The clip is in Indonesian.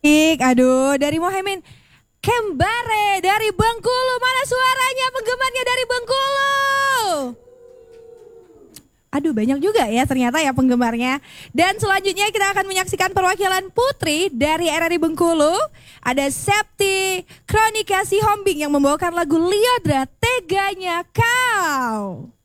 Aduh, dari Mohaimin Kembare dari Bengkulu. Mana suaranya penggemarnya dari Bengkulu? Aduh, banyak juga ya ternyata ya penggemarnya. Dan selanjutnya kita akan menyaksikan perwakilan putri dari RRI Bengkulu. Ada Septi Kronika Sihombing yang membawakan lagu Liodra Teganya Kau.